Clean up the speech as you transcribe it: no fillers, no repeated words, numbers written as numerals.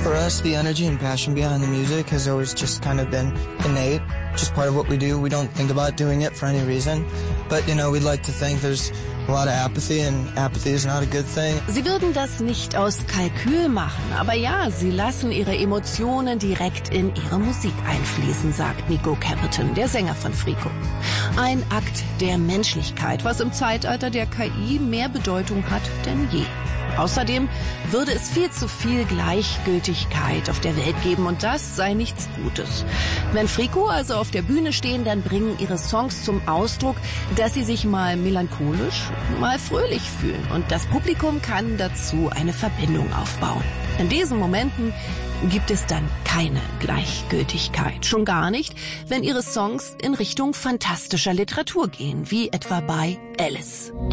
For us, the energy and passion behind the music has always just kind of been innate, just part of what we do. We don't think about doing it for any reason. But, you know, we'd like to think there's a lot of apathy, and apathy is not a good thing. Sie würden das nicht aus Kalkül machen, aber ja, sie lassen ihre Emotionen direkt in ihre Musik einfließen, sagt Nico Capleton, der Sänger von Frico. Ein Akt der Menschlichkeit, was im Zeitalter der KI mehr Bedeutung hat denn je. Außerdem würde es viel zu viel Gleichgültigkeit auf der Welt geben und das sei nichts Gutes. Wenn Frico also auf der Bühne stehen, dann bringen ihre Songs zum Ausdruck, dass sie sich mal melancholisch, mal fröhlich fühlen und das Publikum kann dazu eine Verbindung aufbauen. In diesen Momenten gibt es dann keine Gleichgültigkeit. Schon gar nicht, wenn ihre Songs in Richtung fantastischer Literatur gehen, wie etwa bei Alice.